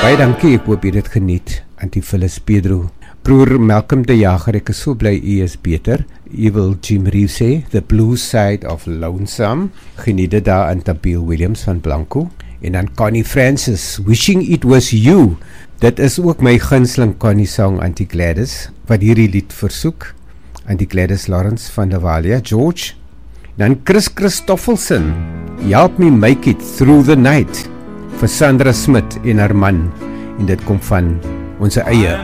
Baie dankie, ek hoop jy dit geniet. Auntie Phyllis Pedro. Broer Malcolm de Jager, ek is so bly u is beter. Evil Jim Reeves sê, The Blue Side of Lonesome. Geniet dit daar aan Tabeel Williams van Blanco. En dan Connie Francis, Wishing It Was You. Dit is ook my gunsteling Connie song, Auntie Gladys, wat hierdie lied versoek. Auntie Gladys Lawrence van Navalia, George. Dan Chris Christoffelson, Help Me Make It Through the Night, vir Sandra Smit en haar man. En dit kom van ons eie